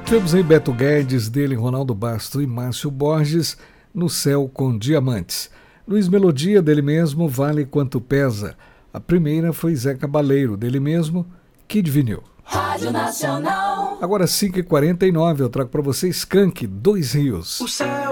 Temos aí Beto Guedes, dele Ronaldo Basto e Márcio Borges, No Céu com Diamantes. Luiz Melodia, dele mesmo, Vale Quanto Pesa. A primeira foi Zé Cabaleiro, dele mesmo, Kid Vinil. Rádio Nacional. Agora 5h49, eu trago para você Skank, Dois Rios.